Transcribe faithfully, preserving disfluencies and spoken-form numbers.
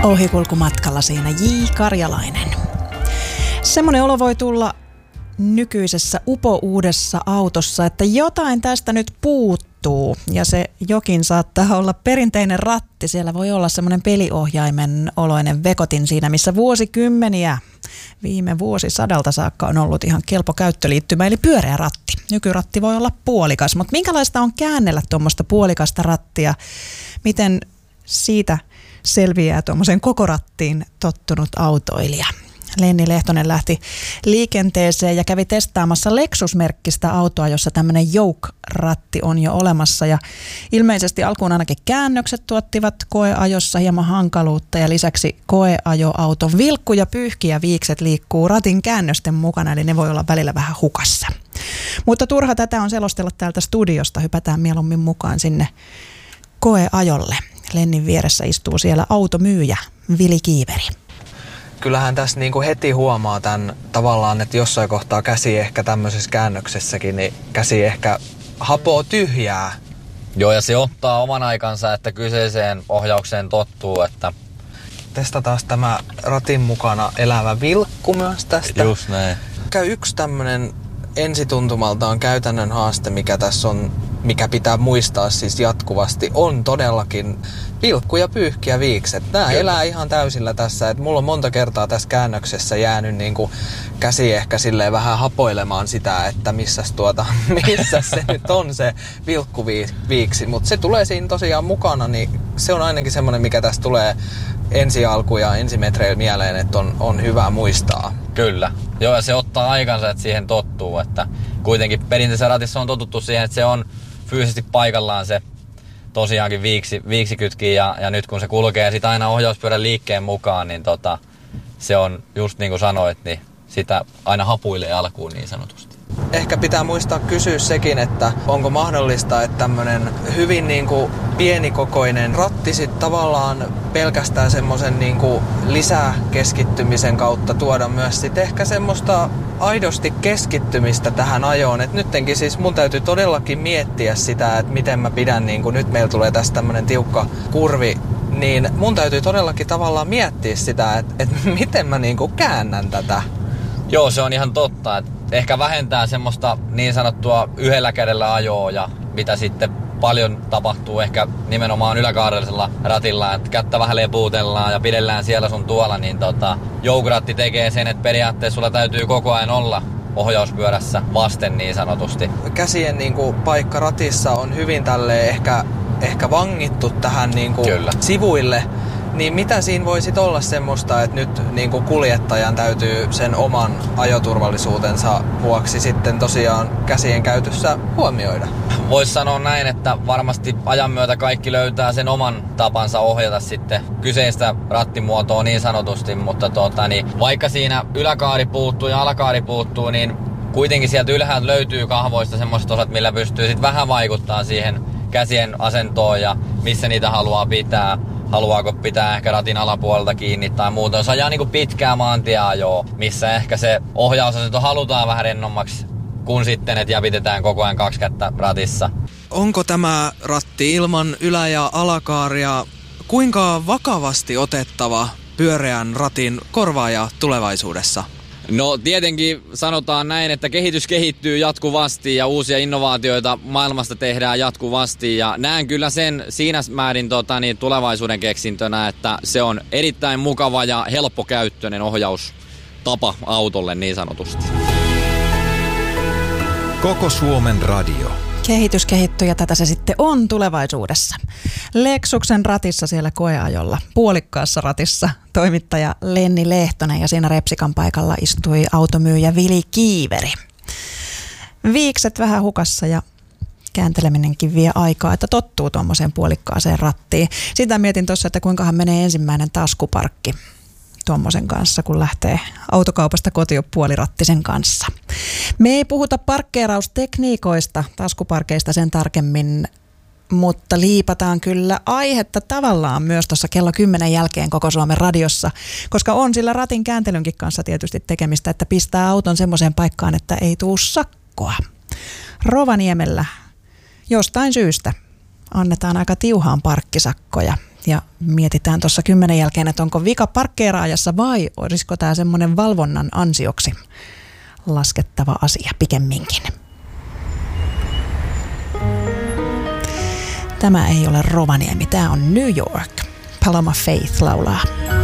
Ohikulkumatkalla siinä J. Karjalainen. Semmoinen olo voi tulla nykyisessä upouudessa autossa, että jotain tästä nyt puuttuu. Ja se jokin saattaa olla perinteinen ratti. Siellä voi olla semmoinen peliohjaimen oloinen vekotin siinä, missä vuosikymmeniä viime vuosisadalta saakka on ollut ihan kelpo käyttöliittymä, eli pyöreä ratti. Nykyratti voi olla puolikas, mutta minkälaista on käännellä tuommoista puolikasta rattia? Miten siitä selviää tuommoisen koko rattiin tottunut autoilija? Lenni Lehtonen lähti liikenteeseen ja kävi testaamassa Lexus-merkkistä autoa, jossa tämmöinen Yoke-ratti on jo olemassa. Ja ilmeisesti alkuun ainakin käännökset tuottivat koeajossa hieman hankaluutta ja lisäksi koeajoauton vilkku ja pyyhki ja viikset liikkuu ratin käännösten mukana, eli ne voi olla välillä vähän hukassa. Mutta turha tätä on selostella täältä studiosta, hypätään mieluummin mukaan sinne koeajolle. Lennin vieressä istuu siellä automyyjä Vili Kiiveri. Kyllähän tässä niinku heti huomaa tämän tavallaan, että jossain kohtaa käsi ehkä tämmöisessä käännöksessäkin, niin käsi ehkä hapoo tyhjää. Joo, ja se ottaa oman aikansa, että kyseiseen ohjaukseen tottuu, että... Testataan tämä ratin mukana elävä vilkku myös tästä. Just näin. Käy yksi tämmöinen ensituntumaltaan käytännön haaste, mikä tässä on, mikä pitää muistaa siis jatkuvasti, on todellakin vilkku ja pyyhki ja viikset. Nämä Kyllä. elää ihan täysillä tässä. Et mulla on monta kertaa tässä käännöksessä jäänyt niinku käsi ehkä silleen vähän hapoilemaan sitä, että missäs, tuota, missäs se nyt on se vilkkuviiksi. Mutta se tulee siinä tosiaan mukana, niin se on ainakin semmoinen, mikä tässä tulee ensi alku ja ensimetreillä mieleen, että on, on hyvä muistaa. Kyllä. Joo, ja se ottaa aikansa, että siihen tottuu. Että kuitenkin perinteisessä ratissa on totuttu siihen, että se on fyysisesti paikallaan se tosiaankin viiksi, viiksikytki ja, ja nyt kun se kulkee sit aina ohjauspyörän liikkeen mukaan, niin tota, se on just niin kuin sanoit, niin sitä aina hapuilee alkuun niin sanotusti. Ehkä pitää muistaa kysyä sekin, että onko mahdollista, että tämmönen hyvin niin kuin pienikokoinen ratti sit tavallaan pelkästään semmoisen niin kuin lisäkeskittymisen kautta tuoda myös sit ehkä semmoista aidosti keskittymistä tähän ajoon. Et nyttenkin siis mun täytyy todellakin miettiä sitä, että miten mä pidän, niin kuin nyt meillä tulee tästä tämmönen tiukka kurvi, niin mun täytyy todellakin tavallaan miettiä sitä, että, että miten mä niin kuin käännän tätä. Joo, se on ihan totta. Että ehkä vähentää semmoista niin sanottua yhdellä kädellä ajoa ja mitä sitten paljon tapahtuu ehkä nimenomaan yläkaarellisella ratilla, että kättä vähän lepuutellaan ja pidellään siellä sun tuolla, niin tota, Yoke-ratti tekee sen, että periaatteessa sulla täytyy koko ajan olla ohjauspyörässä vasten niin sanotusti. Käsien niin kuin, paikka ratissa on hyvin tälleen ehkä, ehkä vangittu tähän niin kuin, sivuille. Niin mitä siinä voi sit olla semmoista, että nyt niin kuin kuljettajan täytyy sen oman ajoturvallisuutensa vuoksi sitten tosiaan käsien käytössä huomioida? Voisi sanoa näin, että varmasti ajan myötä kaikki löytää sen oman tapansa ohjata sitten kyseistä rattimuotoa niin sanotusti, mutta tota, niin, vaikka siinä yläkaari puuttuu ja alakaari puuttuu, niin kuitenkin sieltä ylhäältä löytyy kahvoista semmoiset osat, millä pystyy sitten vähän vaikuttaa siihen käsien asentoon ja missä niitä haluaa pitää. Haluaako pitää ehkä ratin alapuolelta kiinni tai muuta. Jos ajaa niinku pitkää maantieajoa, missä ehkä se ohjausasento halutaan vähän rennommaksi, kun sitten, että jäpitetään koko ajan kaksi kättä ratissa. Onko tämä ratti ilman ylä- ja alakaaria kuinka vakavasti otettava pyöreän ratin korvaaja tulevaisuudessa? No tietenkin sanotaan näin, että kehitys kehittyy jatkuvasti ja uusia innovaatioita maailmasta tehdään jatkuvasti. Ja näen kyllä sen siinä määrin tota, niin, tulevaisuuden keksintönä, että se on erittäin mukava ja helppokäyttöinen ohjaustapa autolle niin sanotusti. Koko Suomen radio. Kehitys kehittyy ja tätä se sitten on tulevaisuudessa. Lexuksen ratissa siellä koeajolla, puolikkaassa ratissa, toimittaja Lenni Lehtonen ja siinä repsikan paikalla istui automyyjä Vili Kiiveri. Viikset vähän hukassa ja käänteleminenkin vie aikaa, että tottuu tuommoiseen puolikkaaseen rattiin. Sitä mietin tuossa, että kuinkahan menee ensimmäinen taskuparkki tuommoisen kanssa, kun lähtee autokaupasta kotiin puolirattisen kanssa. Me ei puhuta parkkeeraustekniikoista, taskuparkeista sen tarkemmin, mutta liipataan kyllä aihetta tavallaan myös tuossa kello kymmenen jälkeen Koko Suomen radiossa, koska on sillä ratin kääntelynkin kanssa tietysti tekemistä, että pistää auton semmoiseen paikkaan, että ei tuu sakkoa. Rovaniemellä jostain syystä annetaan aika tiuhaan parkkisakkoja. Ja mietitään tuossa kymmenen jälkeen, että onko vika parkkeeraajassa vai olisiko tämä semmoinen valvonnan ansioksi laskettava asia pikemminkin. Tämä ei ole Rovaniemi, tämä on New York. Paloma Faith laulaa.